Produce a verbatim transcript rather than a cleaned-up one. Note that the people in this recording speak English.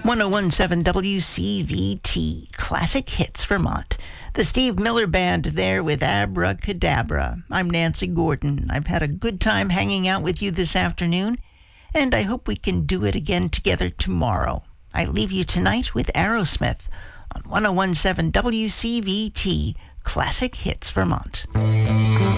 ten seventeen W C V T, Classic Hits Vermont. The Steve Miller Band there with Abracadabra. I'm Nancy Gordon. I've had a good time hanging out with you this afternoon, and I hope we can do it again together tomorrow. I leave you tonight with Aerosmith on ten seventeen W C V T, Classic Hits Vermont.